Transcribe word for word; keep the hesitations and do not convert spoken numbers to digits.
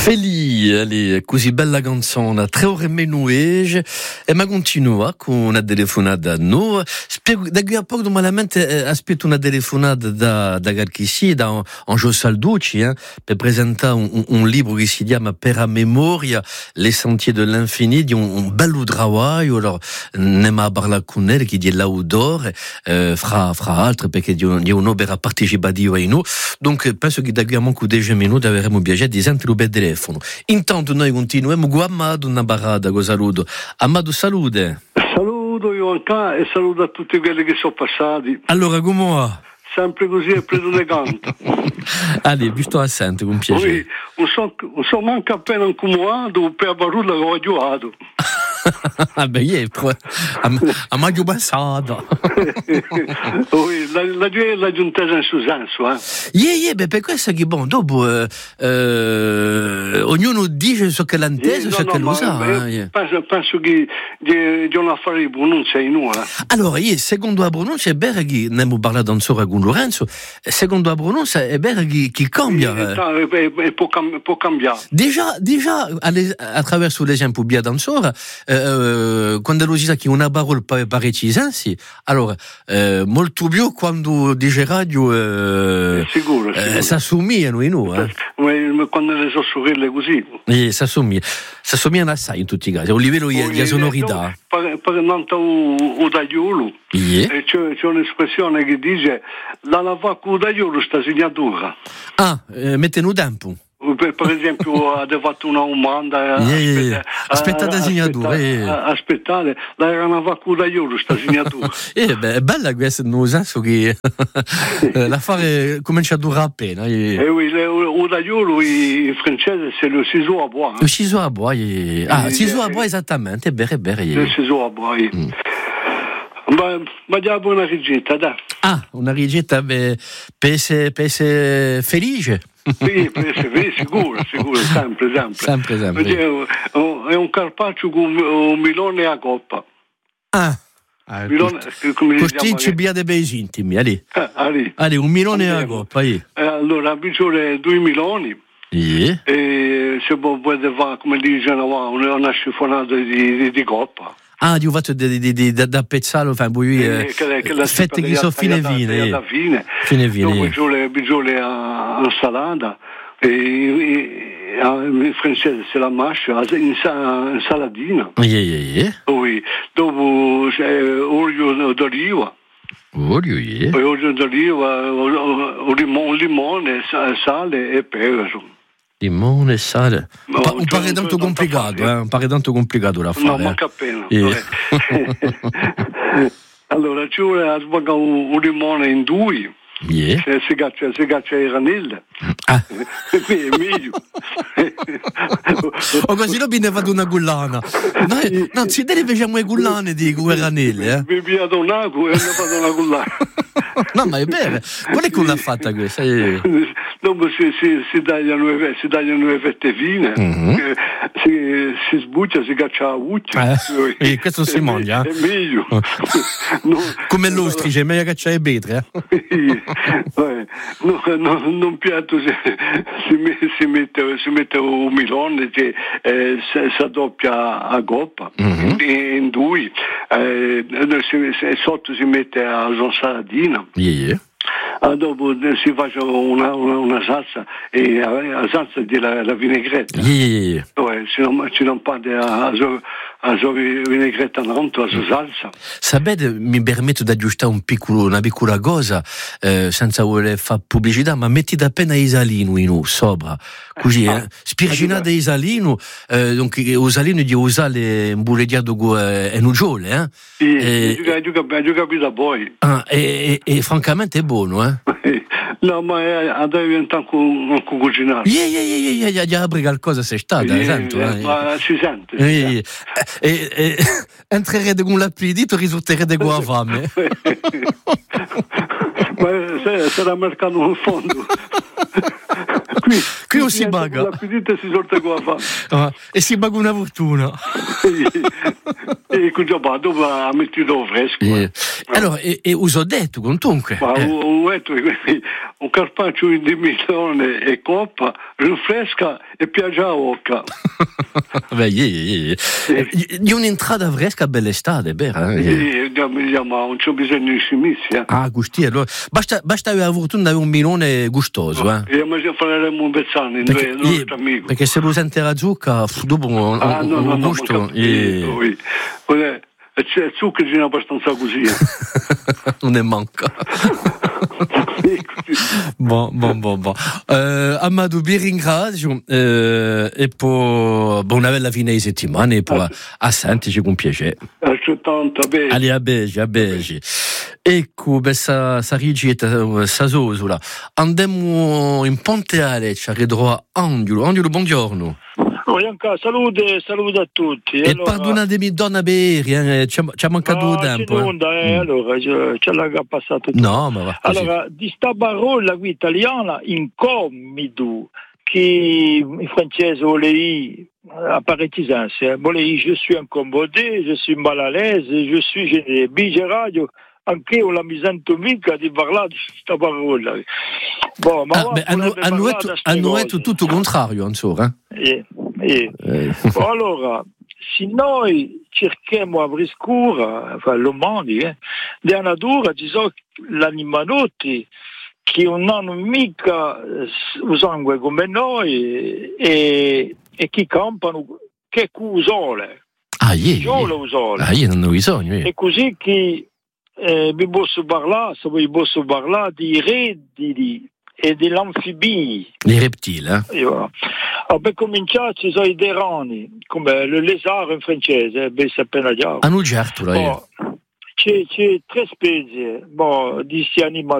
Feli, allez, così bella canzone, tre ore meno ege, e ma continua con una telefonata a noi. Spiego, da qui a poco malamente eh, aspetto una telefonata da, da Garchissi, da Angelo Salducci, eh, per presentare un, un, un libro che si chiama Per a memoria, Les Sentiers de l'Infini, di un, un bello travaglio, allora, andiamo a parlare con lei, che è l'autore, eh, fra, fra altri, perché di, di un'opera partecipativa in noi. Donc, penso che da qui a manco dieci minuti avremo piacere di sentire il telefono. Intanto noi continuiamo con Amadou una barada, con saluto. Amadou, salute. Saluto Ionca e saluto a tutti quelli che sono passati. Allora, come va? Sempre così è preso le canta. Allora, vi sto assente con piacere. Poi, non so, non so manco appena incomodato per la parola che ho aiutato. Vabbè, io a maggio passato. La, la, la giuntesa in suo senso, eh? Yeah, yeah, beh, per questo che bon, dopo eh, eh, ognuno dice ciò che l'ha inteso, yeah, ciò no, che no, lo sa. Eh, Yeah. Penso, penso che di un affare di pronuncia in nulla. Allora, io, secondo la pronuncia, è vero che ne abbiamo parlato ancora con Lorenzo, secondo la pronuncia è vero che, che cambia. E, e, e può, può cambiare. Déjà, déjà attraverso l'esempio bien ancora, eh, quando lo si sa che una parola pare sensi, allora, eh, molto più quando dice radio, eh, sicuro, sicuro. Eh, si assomigliano in noi. Eh. Quando le so sorelle così. Eh, si assomigliano, si assomigliano assai in tutti i casi, a un livello di, di sonorità. Parlando o tagliolo, Yeah. c'è, c'è un'espressione che dice la lava con tagliolo sta segnatura. Ah, eh, mette un tempo. Per, per esempio, ha fatto una domanda. Yeah, yeah, yeah. Aspettate la segnatura. Aspetta, aspettate, la era una vacuola io sta segnatura. Eh, beh, è bella questa, nel senso che l'affare comincia a durare appena. E eh oui, o tagliolo in francese c'est le ciseau à bois. Le ciseau à bois. Ah, il ciseau à bois, esattamente, è vero, è vero. Le ciseau à bois. Mm. Ma, ma diamo una ricetta, dai. Ah, una ricetta per essere felice. Sì, sì, sicuro, sicuro, sempre, sempre. Sempre, sempre. È un carpaccio con un milone a coppa. Ah, ah costicci via dei bei intimi, ali. Ali. Ali, un milone a coppa, eh. Allora, bisogna due miloni. Yeah. E se vuoi fare, come dicono, una scifonata di, di, di coppa. Ah, di un fatto da pezzalo, fai un po' eh, fette che sono fine vine. Fine vine. Dopo bisogna un'insalata, e, e, in francese c'est la mâche, insaladina. Yeah, yeah, yeah. Oui. Dopo c'è olio d'oliva. Olio, yeah. Olio d'oliva, un limone, sale e pepe. Limone e sale. No, pa- un pare tanto complicato, eh? Un pare tanto complicato da fare. No, manca appena. Yeah. Allora, ci vuole sbagare un, un limone in due. Yeah. Se si caccia, si caccia le ranelle. Ah. Qui è meglio. O così non viene fatto una gullana. Noi, non si deve facciamo le gullane di quelle ranelle, eh? Mi via da un ago e mi ha fatto una gullana. No, ma è vero. Qual è che l'ha fatta questa? Dopo si, si, si tagliano le, si tagliano le fette fine, mm-hmm. si, si sbuccia, si caccia la buccia. Eh, e questo si mangia. È meglio. No, come l'ostrice, è meglio cacciare le betre. Eh? No, no, non piatto si, si, si, mette, si mette un milone che eh, si addoppia a coppa, mm-hmm. in due, eh, si, sotto si mette a saladina. Yeah. Ah, dopo si fa una, una, una salsa e la salsa della la vinaigretta. Yeah. Dove ci non, ci non parte a, a, a sua vinaigretta tanto, a sua salsa. Sapete, mi permetto di aggiustare un piccolo, una piccola cosa, eh, senza voler fare pubblicità, ma mettete appena isalino in sopra, così, eh, spirginate isalino, eh, donc isalino di usare un bullediato con eh, nugiole, eh? Sì, e, ho capito poi. Ah, e, e, e francamente è buono, eh? No, ma è, deve diventare un cucinato. Yeah, yeah, yeah, yeah, yeah, yeah, apri qualcosa se sta, yeah, sento, yeah, eh. Ma si sente. Si yeah, yeah. E, e, entrerete con l'appetito, risulterete con la fame. Ma se, sarà mercato nel fondo. Qui, qui non si baga. L'appetito si sorte con la fame. Ah, e si baga una fortuna. E cosa va? Dove ha messo fresco? Eh. Allora, e, e uso detto, comunque. Ma Eh. ho detto un carpaccio di Milone e coppa, rinfresca e piace a occa. Beh, yeah, yeah. Di un'entrata fresca bella estate, vero? Eh, ma non c'è bisogno di scimmizia. Ah, gusti, allora. Basta, basta avere avuto un milone gustoso, eh? E ma se faremo un bezzano in Perché, due, nostro amico. Perché se lo sente la zucca, dopo un, ah, un, no, no, un no, gusto... No, e... c'è zucchero c'è abbastanza così. Non ne manca. Bon, bon, bon, bon. Uh, Amadou, vi ringrazio uh, e poi buona bella fine di settimana e poi a, a sentirci con piacere. Altrettanto, a bene. Allez, a bege, a bege. Ecco, questa rigetta, sa sosola. Andiamo in Ponte Aleccia, redrò a Angiolo. Angiolo, buongiorno. Bianca, salute, salute a tutti. E allora, perdonatemi, donna Beri, eh, ci ha mancato no, tempo. Eh. Onda, eh, mm. Allora, ce l'ha passato tutto. No, ma va così. Allora, di sta parola qui italiana, incommido, che in francese volei a paretisanze, volei je suis incommodé, je suis mal à l'aise, je suis gêné. Bige radio, anche io la mi sento mica di parlare di sta parola. Bon, ma ah, beh, hanno, hanno, etto, hanno etto tutto il contrario, insomma. Eh, eh. eh. Bon, allora, se noi cerchiamo a briscura, enfin, lo mondo, eh, di una dura, diciamo, l'animalotti che non hanno mica il sangue come noi e, e che campano, che usole. Ah, yeah, usole. Ah, io non ho bisogno. Yeah. E così che eh, vi posso parlare, se vi posso parlare di rettili e degli anfibi. I rettili, eh? Io, per cominciare ci sono i derani, come il lézard in francese, ben appena già. Hanno certo, là, bon, c'è, c'è tre specie bon, di questi animali.